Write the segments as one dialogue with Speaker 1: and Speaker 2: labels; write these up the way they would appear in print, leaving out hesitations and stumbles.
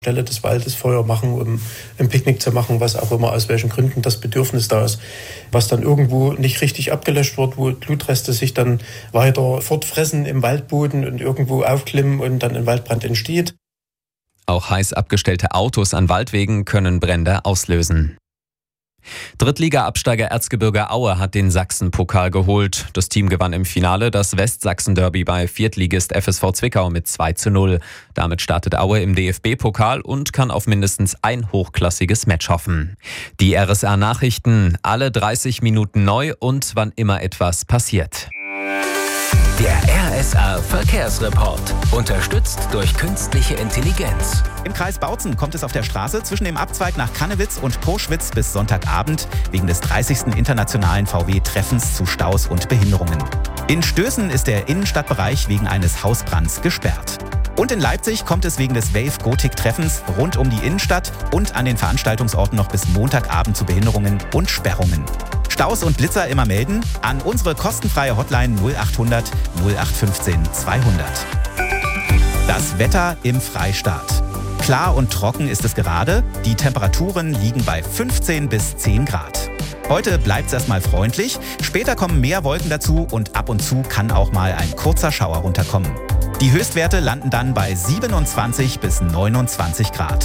Speaker 1: Stelle des Waldes Feuer machen, um ein Picknick zu machen, was auch immer, aus welchen Gründen das Bedürfnis da ist, was dann irgendwo nicht richtig abgelöscht wird, wo Blutreste sich dann weiter fortfressen im Waldboden und irgendwo aufklimmen und dann ein Waldbrand entsteht.
Speaker 2: Auch heiß abgestellte Autos an Waldwegen können Brände auslösen. Drittliga-Absteiger Erzgebirge Aue hat den Sachsen-Pokal geholt. Das Team gewann im Finale das Westsachsen-Derby bei Viertligist FSV Zwickau mit 2:0. Damit startet Aue im DFB-Pokal und kann auf mindestens ein hochklassiges Match hoffen. Die RSA-Nachrichten, alle 30 Minuten neu und wann immer etwas passiert.
Speaker 3: Der RSA-Verkehrsreport, unterstützt durch künstliche Intelligenz.
Speaker 4: Im Kreis Bautzen kommt es auf der Straße zwischen dem Abzweig nach Kannewitz und Poschwitz bis Sonntagabend wegen des 30. internationalen VW-Treffens zu Staus und Behinderungen. In Stößen ist der Innenstadtbereich wegen eines Hausbrands gesperrt. Und in Leipzig kommt es wegen des Wave-Gotik-Treffens rund um die Innenstadt und an den Veranstaltungsorten noch bis Montagabend zu Behinderungen und Sperrungen. Staus und Blitzer immer melden an unsere kostenfreie Hotline 0800 0815 200. Das Wetter im Freistaat. Klar und trocken ist es gerade. Die Temperaturen liegen bei 15 bis 10 Grad. Heute bleibt es erstmal freundlich. Später kommen mehr Wolken dazu und ab und zu kann auch mal ein kurzer Schauer runterkommen. Die Höchstwerte landen dann bei 27 bis 29 Grad.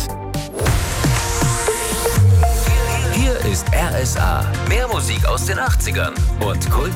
Speaker 3: Hier ist RSA. Mehr Musik aus den 80ern und Kult.